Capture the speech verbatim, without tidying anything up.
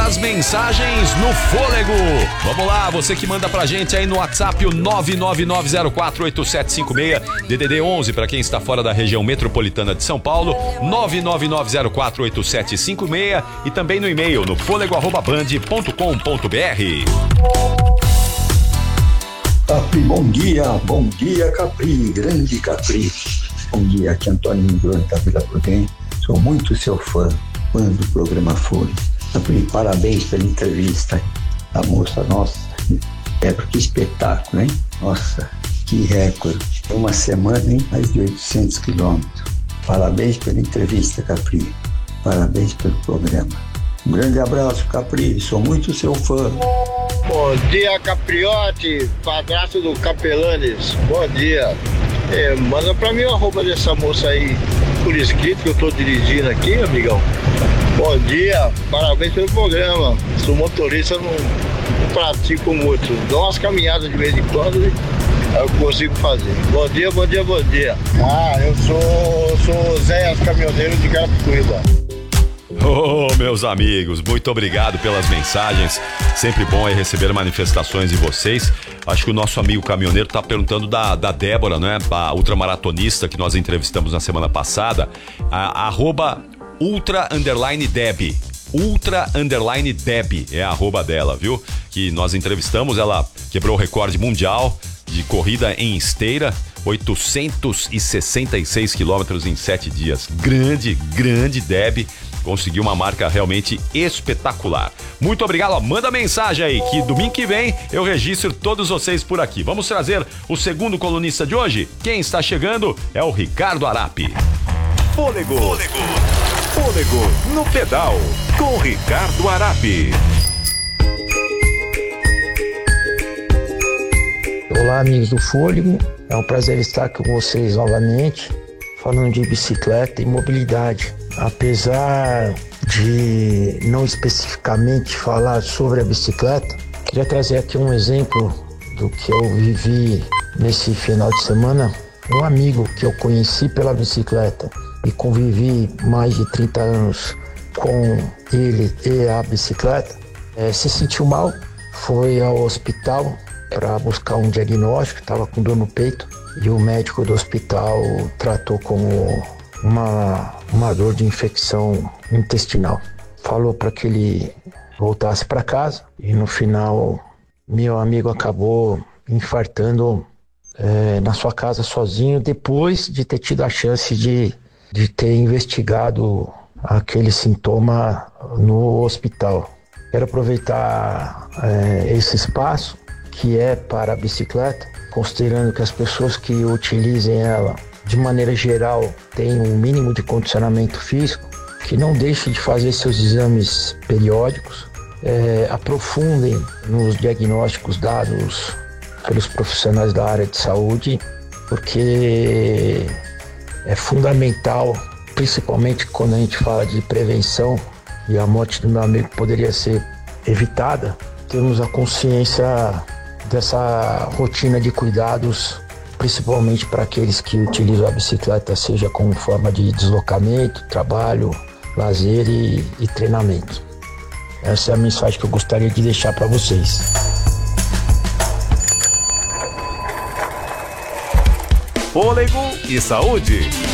das mensagens no Fôlego. Vamos lá, você que manda pra gente aí no WhatsApp o nove nove nove zero quatro oito sete cinco seis, D D D onze para quem está fora da região metropolitana de São Paulo, nove nove nove zero quatro oito sete cinco seis, e também no e-mail no fôlego arroba band ponto com ponto br. Capri, bom dia, bom dia Capri, grande Capri. Bom dia, aqui Antônio Migrone da Vila Prudente. Sou muito seu fã, fã do programa Folha. Capri, parabéns pela entrevista. A moça, nossa, é que espetáculo, hein? Nossa, que recorde. Uma semana, hein? Mais de oitocentos quilômetros. Parabéns pela entrevista, Capri. Parabéns pelo programa. Um grande abraço, Capri. Sou muito seu fã. Bom dia, Capriote, padrasto do Capelanes. Bom dia. É, manda pra mim o arroba dessa moça aí por escrito que eu tô dirigindo aqui, amigão. Bom dia, parabéns pelo programa. Sou motorista, não, não pratico muito. Dou umas caminhadas de vez em quando e eu consigo fazer. Bom dia, bom dia, bom dia. Ah, eu sou, sou Zé, caminhoneiro de Carapicuíba. Oh, meus amigos, muito obrigado pelas mensagens. Sempre bom é receber manifestações de vocês. Acho que o nosso amigo caminhoneiro está perguntando da, da Débora, né? A ultramaratonista que nós entrevistamos na semana passada. A, arroba ultra underline Deb. Ultra underline Deb é a arroba dela, viu? Que nós entrevistamos, ela quebrou o recorde mundial de corrida em esteira. oitocentos e sessenta e seis quilômetros em sete dias. Grande, grande Deb. Conseguiu uma marca realmente espetacular. Muito obrigado, ó, manda mensagem aí que domingo que vem eu registro todos vocês por aqui. Vamos trazer o segundo colunista de hoje. Quem está chegando é o Ricardo Arapi. Fôlego, Fôlego, Fôlego no pedal com Ricardo Arapi. Olá, amigos do Fôlego, é um prazer estar com vocês novamente, falando de bicicleta e mobilidade. Apesar de não especificamente falar sobre a bicicleta, queria trazer aqui um exemplo do que eu vivi nesse final de semana. Um amigo que eu conheci pela bicicleta e convivi mais de trinta anos com ele e a bicicleta, é, se sentiu mal, foi ao hospital para buscar um diagnóstico, estava com dor no peito e o médico do hospital tratou como uma, uma dor de infecção intestinal. Falou para que ele voltasse para casa e no final meu amigo acabou infartando é, na sua casa sozinho, depois de ter tido a chance de, de ter investigado aquele sintoma no hospital. Quero aproveitar é, esse espaço que é para a bicicleta, considerando que as pessoas que utilizem ela de maneira geral têm um mínimo de condicionamento físico, que não deixem de fazer seus exames periódicos, é, aprofundem nos diagnósticos dados pelos profissionais da área de saúde, porque é fundamental, principalmente quando a gente fala de prevenção e a morte do meu amigo poderia ser evitada, termos a consciência dessa rotina de cuidados, principalmente para aqueles que utilizam a bicicleta, seja como forma de deslocamento, trabalho, lazer e, e treinamento. Essa é a mensagem que eu gostaria de deixar para vocês. Fôlego e saúde.